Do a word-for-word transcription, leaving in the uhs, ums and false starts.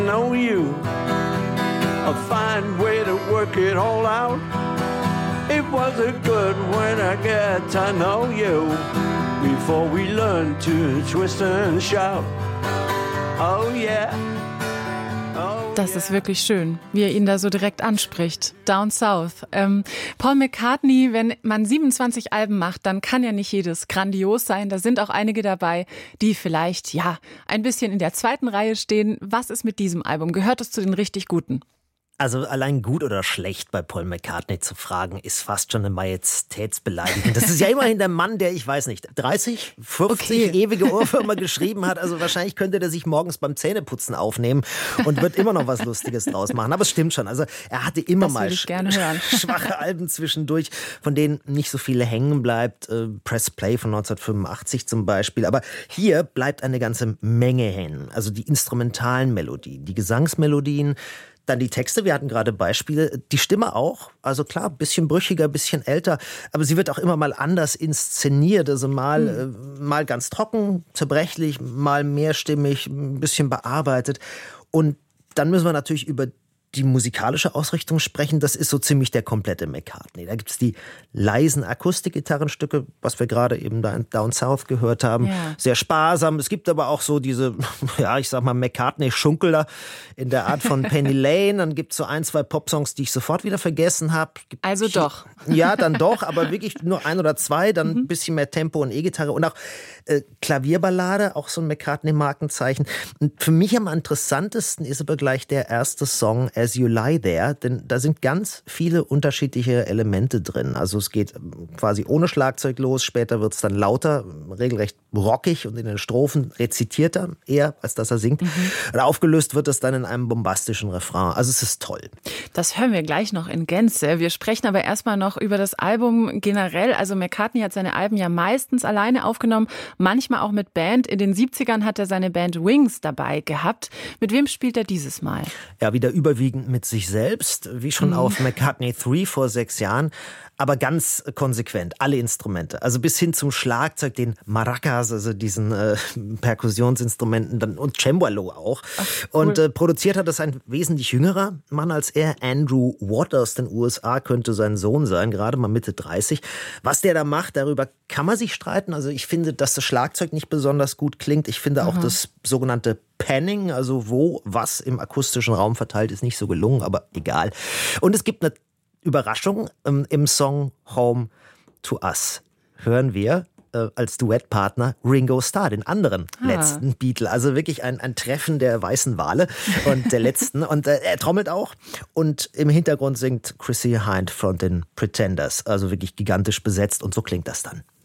Know you, a fine way to work it all out. It wasn't good when I got to know you before we learned to twist and shout. Oh yeah. Das ist wirklich schön, wie er ihn da so direkt anspricht. Down South. Ähm, Paul McCartney, wenn man siebenundzwanzig Alben macht, dann kann ja nicht jedes grandios sein. Da sind auch einige dabei, die vielleicht, ja, ein bisschen in der zweiten Reihe stehen. Was ist mit diesem Album? Gehört es zu den richtig guten? Also allein gut oder schlecht bei Paul McCartney zu fragen, ist fast schon eine Majestätsbeleidigung. Das ist ja immerhin der Mann, der, ich weiß nicht, dreißig, fünfzig okay. ewige Ohrwürmer geschrieben hat. Also wahrscheinlich könnte der sich morgens beim Zähneputzen aufnehmen und wird immer noch was Lustiges draus machen. Aber es stimmt schon. Also er hatte immer das mal sch- schwache Alben zwischendurch, von denen nicht so viele hängen bleibt. Äh, Press Play von neunzehnhundertfünfundachtzig zum Beispiel. Aber hier bleibt eine ganze Menge hängen. Also die instrumentalen Melodien, die Gesangsmelodien, dann die Texte, wir hatten gerade Beispiele, die Stimme auch, also klar, bisschen brüchiger, bisschen älter, aber sie wird auch immer mal anders inszeniert, also mal, mhm. äh, mal ganz trocken, zerbrechlich, mal mehrstimmig, ein bisschen bearbeitet. Und dann müssen wir natürlich über die musikalische Ausrichtung sprechen, das ist so ziemlich der komplette McCartney. Da gibt es die leisen Akustikgitarrenstücke, was wir gerade eben da in Down South gehört haben. Ja. Sehr sparsam. Es gibt aber auch so diese, ja, ich sag mal, McCartney-Schunkeler in der Art von Penny Lane. Dann gibt es so ein, zwei Popsongs, die ich sofort wieder vergessen habe. Also doch. Ja, dann doch, aber wirklich nur ein oder zwei, dann ein bisschen mehr Tempo und E-Gitarre und auch äh, Klavierballade, auch so ein McCartney-Markenzeichen. Und für mich am interessantesten ist aber gleich der erste Song, As You Lie There, denn da sind ganz viele unterschiedliche Elemente drin. Also es geht quasi ohne Schlagzeug los, später wird es dann lauter, regelrecht rockig und in den Strophen rezitiert er eher, als dass er singt. Mhm. Und aufgelöst wird es dann in einem bombastischen Refrain. Also es ist toll. Das hören wir gleich noch in Gänze. Wir sprechen aber erstmal noch über das Album generell. Also McCartney hat seine Alben ja meistens alleine aufgenommen, manchmal auch mit Band. In den siebzigern hat er seine Band Wings dabei gehabt. Mit wem spielt er dieses Mal? Ja, wieder überwiegend mit sich selbst, wie schon mhm. auf McCartney drei vor sechs Jahren, aber ganz konsequent, alle Instrumente, also bis hin zum Schlagzeug, den Maracas, also diesen äh, Perkussionsinstrumenten dann, und Cembalo auch. Ach, cool. Und äh, produziert hat das ein wesentlich jüngerer Mann als er, Andrew Watt aus den U S A, könnte sein Sohn sein, gerade mal Mitte dreißig. Was der da macht, darüber kann man sich streiten. Also ich finde, dass das Schlagzeug nicht besonders gut klingt. Ich finde auch mhm. das sogenannte Panning, also wo was im akustischen Raum verteilt, ist nicht so gelungen, aber egal. Und es gibt eine Überraschung. Ähm, im Song Home to Us hören wir äh, als Duettpartner Ringo Starr, den anderen ah. letzten Beatle. Also wirklich ein, ein Treffen der weißen Wale und der letzten. Und äh, er trommelt auch. Und im Hintergrund singt Chrissie Hynde von den Pretenders. Also wirklich gigantisch besetzt. Und so klingt das dann.